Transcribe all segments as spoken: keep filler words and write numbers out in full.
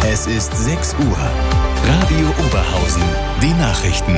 Es ist sechs Uhr. Radio Oberhausen. Die Nachrichten.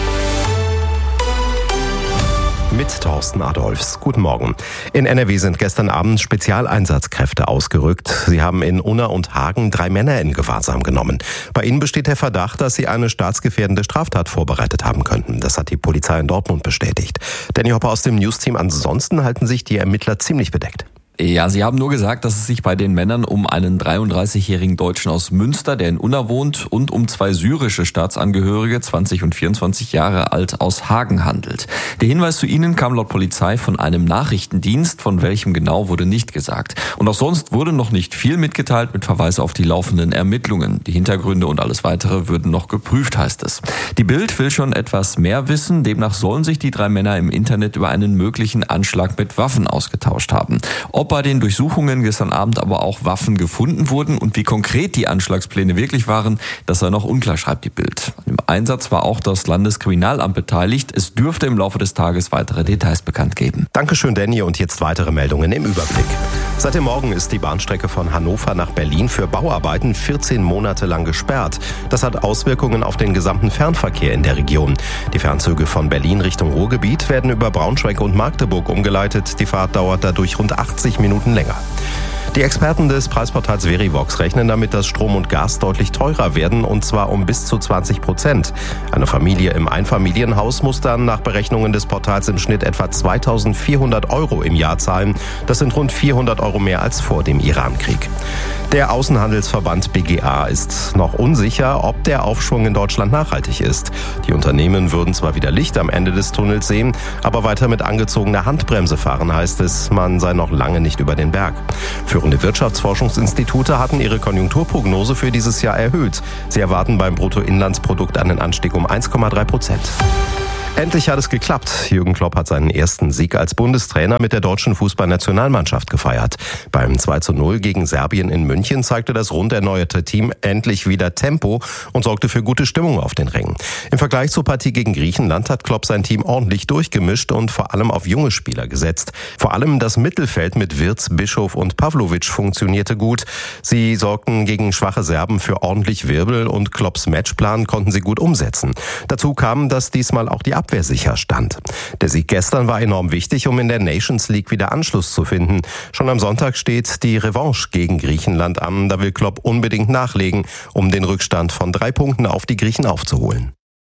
Mit Thorsten Adolfs. Guten Morgen. In N R W sind gestern Abend Spezialeinsatzkräfte ausgerückt. Sie haben in Unna und Hagen drei Männer in Gewahrsam genommen. Bei ihnen besteht der Verdacht, dass sie eine staatsgefährdende Straftat vorbereitet haben könnten. Das hat die Polizei in Dortmund bestätigt. Danny Hopper aus dem Newsteam. Ansonsten halten sich die Ermittler ziemlich bedeckt. Ja, sie haben nur gesagt, dass es sich bei den Männern um einen dreiunddreißigjährigen Deutschen aus Münster, der in Unna wohnt, und um zwei syrische Staatsangehörige, zwanzig und vierundzwanzig Jahre alt, aus Hagen handelt. Der Hinweis zu ihnen kam laut Polizei von einem Nachrichtendienst, von welchem genau wurde nicht gesagt. Und auch sonst wurde noch nicht viel mitgeteilt mit Verweis auf die laufenden Ermittlungen. Die Hintergründe und alles Weitere würden noch geprüft, heißt es. Die Bild will schon etwas mehr wissen. Demnach sollen sich die drei Männer im Internet über einen möglichen Anschlag mit Waffen ausgetauscht haben. Ob bei den Durchsuchungen gestern Abend aber auch Waffen gefunden wurden und wie konkret die Anschlagspläne wirklich waren, das sei noch unklar, schreibt die Bild. Im Einsatz war auch das Landeskriminalamt beteiligt. Es dürfte im Laufe des Tages weitere Details bekannt geben. Dankeschön, Danny. Und jetzt weitere Meldungen im Überblick. Seit dem Morgen ist die Bahnstrecke von Hannover nach Berlin für Bauarbeiten vierzehn Monate lang gesperrt. Das hat Auswirkungen auf den gesamten Fernverkehr in der Region. Die Fernzüge von Berlin Richtung Ruhrgebiet werden über Braunschweig und Magdeburg umgeleitet. Die Fahrt dauert dadurch rund achtzig Minuten länger. Die Experten des Preisportals Verivox rechnen damit, dass Strom und Gas deutlich teurer werden, und zwar um bis zu zwanzig Prozent. Eine Familie im Einfamilienhaus muss dann nach Berechnungen des Portals im Schnitt etwa zweitausendvierhundert Euro im Jahr zahlen. Das sind rund vierhundert Euro mehr als vor dem Irankrieg. Der Außenhandelsverband B G A ist noch unsicher, ob der Aufschwung in Deutschland nachhaltig ist. Die Unternehmen würden zwar wieder Licht am Ende des Tunnels sehen, aber weiter mit angezogener Handbremse fahren, heißt es. Man sei noch lange nicht über den Berg. Führende Wirtschaftsforschungsinstitute hatten ihre Konjunkturprognose für dieses Jahr erhöht. Sie erwarten beim Bruttoinlandsprodukt einen Anstieg um eins Komma drei Prozent. Endlich hat es geklappt. Jürgen Klopp hat seinen ersten Sieg als Bundestrainer mit der deutschen Fußballnationalmannschaft gefeiert. Beim zwei zu null gegen Serbien in München zeigte das rund erneuerte Team endlich wieder Tempo und sorgte für gute Stimmung auf den Rängen. Im Vergleich zur Partie gegen Griechenland hat Klopp sein Team ordentlich durchgemischt und vor allem auf junge Spieler gesetzt. Vor allem das Mittelfeld mit Wirtz, Bischof und Pavlovic funktionierte gut. Sie sorgten gegen schwache Serben für ordentlich Wirbel und Klopps Matchplan konnten sie gut umsetzen. Dazu kam, dass diesmal auch die Abwehr sicher stand. Der Sieg gestern war enorm wichtig, um in der Nations League wieder Anschluss zu finden. Schon am Sonntag steht die Revanche gegen Griechenland an. Da will Klopp unbedingt nachlegen, um den Rückstand von drei Punkten auf die Griechen aufzuholen.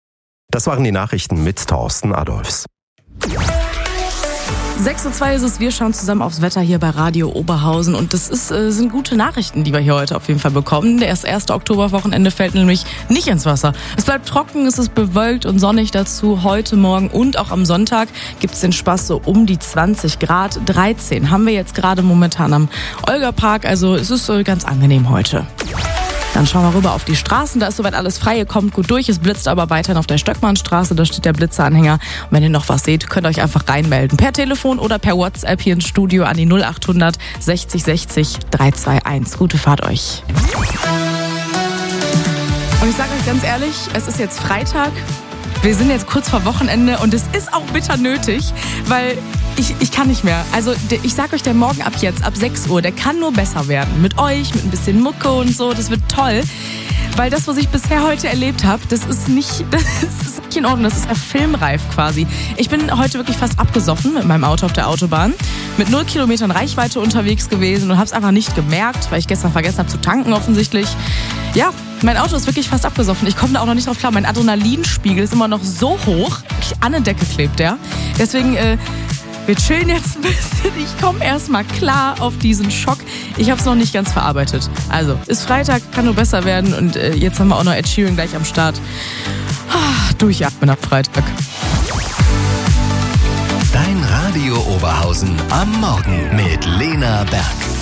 Das waren die Nachrichten mit Thorsten Adolfs. sechs Uhr zwei ist es, wir schauen zusammen aufs Wetter hier bei Radio Oberhausen und das ist, äh, sind gute Nachrichten, die wir hier heute auf jeden Fall bekommen. Das erste Oktoberwochenende fällt nämlich nicht ins Wasser. Es bleibt trocken, es ist bewölkt und sonnig dazu. Heute, morgen und auch am Sonntag gibt es den Spaß so um die zwanzig Grad. dreizehn haben wir jetzt gerade momentan am Olga-Park, also es ist äh, ganz angenehm heute. Dann schauen wir rüber auf die Straßen, da ist soweit alles frei, ihr kommt gut durch. Es blitzt aber weiterhin auf der Stöckmannstraße, da steht der Blitzeranhänger. Und wenn ihr noch was seht, könnt ihr euch einfach reinmelden. Per Telefon oder per WhatsApp hier ins Studio an die null achthundert sechzig sechzig dreihunderteinundzwanzig. Gute Fahrt euch. Und ich sage euch ganz ehrlich, es ist jetzt Freitag. Wir sind jetzt kurz vor Wochenende und es ist auch bitter nötig, weil ich, ich kann nicht mehr. Also ich sag euch, der Morgen ab jetzt, ab sechs Uhr, der kann nur besser werden. Mit euch, mit ein bisschen Mucke und so, das wird toll. Weil das, was ich bisher heute erlebt habe, das ist nicht, das ist nicht in Ordnung, das ist ja filmreif quasi. Ich bin heute wirklich fast abgesoffen mit meinem Auto auf der Autobahn, mit null Kilometern Reichweite unterwegs gewesen und habe es einfach nicht gemerkt, weil ich gestern vergessen habe zu tanken offensichtlich. Ja, mein Auto ist wirklich fast abgesoffen. Ich komme da auch noch nicht drauf klar. Mein Adrenalinspiegel ist immer noch so hoch, an der Decke klebt der. Deswegen, äh, wir chillen jetzt ein bisschen. Ich komme erstmal klar auf diesen Schock. Ich habe es noch nicht ganz verarbeitet. Also, ist Freitag, kann nur besser werden. Und äh, jetzt haben wir auch noch Ed Sheeran gleich am Start. Ah, durchatmen ab Freitag. Dein Radio Oberhausen am Morgen mit Lena Berg.